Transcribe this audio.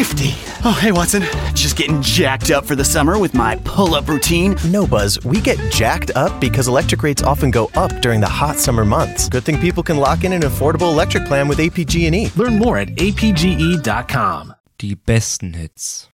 nifty. Oh, hey, Watson. Just getting jacked up for the summer with my pull-up routine. No, Buzz, we get jacked up because electric rates often go up during the hot summer months. Good thing people can lock in an affordable electric plan with APG&E. Learn more at apge.com. Die besten Hits.